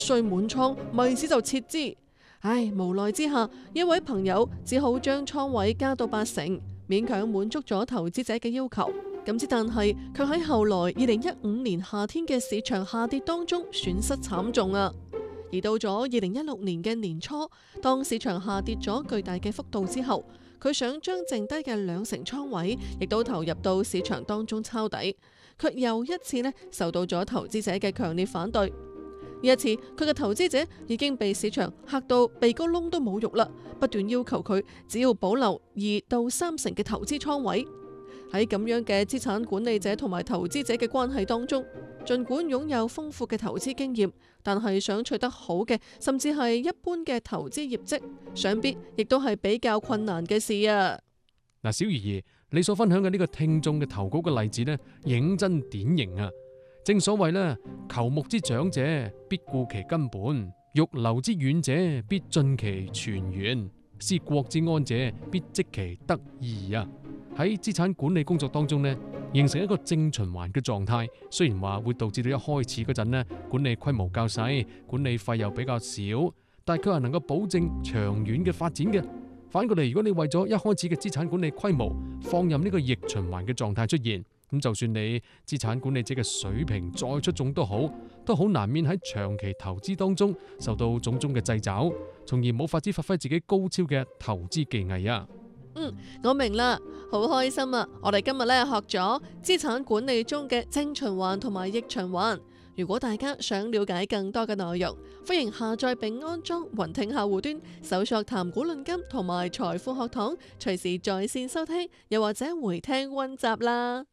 歲滿倉，咪子就撤資。唉，無奈之下，一位朋友只好將倉位加到80%，勉強滿足咗投資者嘅要求。咁之但係，卻喺後來2015年夏天嘅市場下跌當中損失慘重啊！而到咗2016年嘅年初，當市場下跌咗巨大嘅幅度之後，佢想將剩低嘅20%倉位，亦都投入到市場當中抄底，卻又一次受到咗投資者嘅強烈反對。呢一次，佢嘅投資者已經被市場嚇到鼻哥窿都冇肉啦，不斷要求佢只要保留2到3成嘅投資倉位。喺咁樣嘅資產管理者同埋投資者嘅關係當中，儘管擁有豐富嘅投資經驗，但係想取得好嘅，甚至係一般嘅投資業績，想必亦都係比較困難嘅事啊！ 嗱，小魚兒，你所分享嘅呢個聽眾嘅投稿嘅例子呢，認真典型啊！正所謂呢，求木之長者必顧其根本，欲留之遠者必盡其泉源，思國之安者必積其德義啊！喺資產管理工作當中呢，形成一個正循環嘅狀態。雖然話會導致到一開始嗰陣呢，管理規模較細，管理費又比較少，但係佢係能夠保證長遠嘅發展嘅。反過嚟，如果你為咗一開始嘅資產管理規模放任呢個逆循環嘅狀態出現，咁就算你資產管理者嘅水平再出眾都好難免喺長期投資當中受到種種嘅掣肘，從而冇法子發揮自己高超嘅投資技藝啊！ 我明啦，好開心啊！我哋今日學咗資產管理中嘅正循環同埋逆循環。如果大家想了解更多嘅內容，歡迎下載並安裝雲聽客戶端，搜索談股論金同埋財富學堂，隨時在線收聽，又或者回聽溫習啦。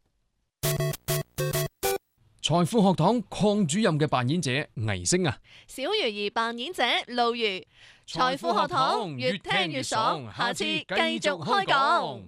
財富學堂鄺主任嘅扮演者倪星啊， 小魚兒扮演者露魚。財富學堂越聽越爽，下次繼續開講。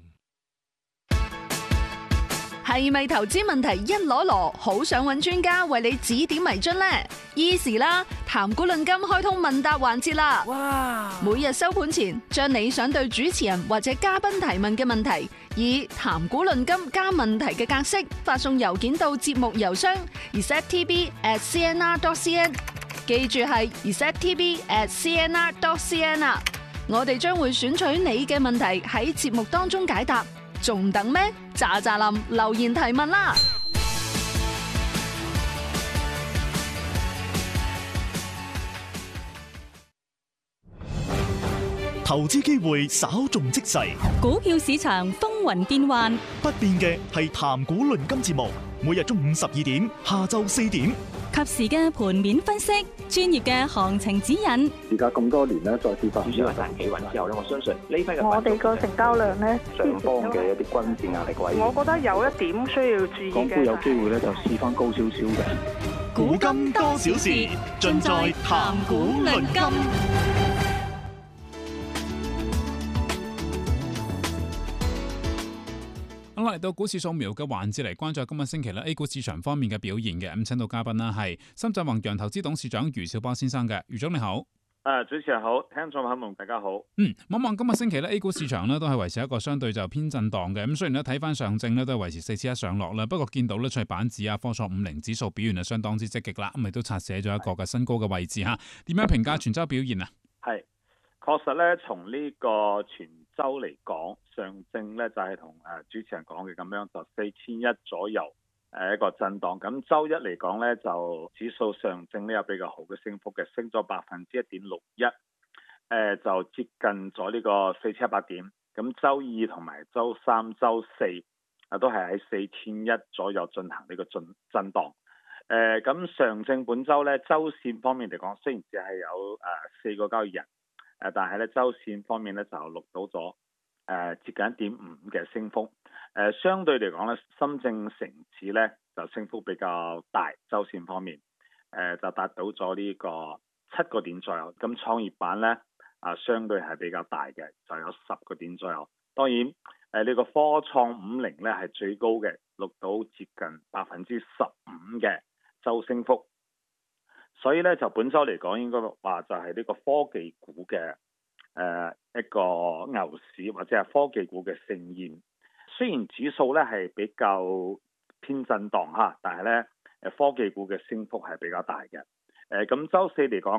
係咪投資問題一籮籮，好想揾專家為你指點迷津呢？Easy 啦，談股論金開通問答環節啦！哇！每日收盤前，將你想對主持人或者嘉賓提問嘅問題，以談股論金加問題嘅格式發送郵件到節目郵箱 resettb@cnr.cn， 記住係 resettb@cnr.cn 啊！我哋將會選取你嘅問題喺節目當中解答。仲等咩？喳喳林留言提問啦！ 投資機會稍縱即逝， 股票市場風雲變幻， 不變嘅係談股論金節目，每日中午12點，下晝4點， 及時嘅盤面分析，專業嘅行情指引。 而家咁多年咧，再次發主要係大企穩之後咧，我相信呢批嘅我哋個成交量咧， 上方嘅一啲均線壓力位， 我覺得有一點需要注意嘅， 港股有機會咧就試翻高少少嘅。 古今多少事，盡在談股論金。 好啦，嚟到股市掃描嘅環節嚟關注今個星期咧 A 股市場方面嘅表現嘅。咁請到嘉賓啦，係深圳宏洋投資董事長余少波先生嘅。余總你好。 主持人好，聽眾朋友們大家好。 望望今個星期咧 A 股市場咧都係維持一個相對就偏震盪嘅。咁雖然咧睇翻上證咧都係維持471上落啦，不過見到咧創業板指啊、科創50指數表現係相當之積極啦，咁亦都刷寫咗一個嘅新高嘅位置嚇。點樣評價全周表現啊？ 係確實咧，從呢個全周嚟講，上證咧就係同主持人講嘅咁樣，就4100左右一個震盪。咁周一嚟講咧，就指數上證咧有比較好嘅升幅嘅，升咗1.61%，就接近咗呢個4100點。咁周二同埋周三、周四都係喺4100左右進行呢個震盪。咁上證本周咧，周線方面嚟講，雖然只係有4個交易日。但係咧，周線方面咧就錄到咗接近1.5嘅升幅。相對嚟講咧，深證成指咧就升幅比較大，周線方面就達到咗呢個7個點左右。咁創業板咧相對係比較大嘅，就有10個點左右。當然呢個科創50咧係最高嘅，錄到接近15%嘅周升幅。所以咧就本周嚟講，應該話就係呢個科技股嘅一個牛市，或者係科技股嘅盛宴。雖然指數咧係比較偏震盪嚇，但係咧科技股嘅升幅係比較大嘅。 咁週四嚟講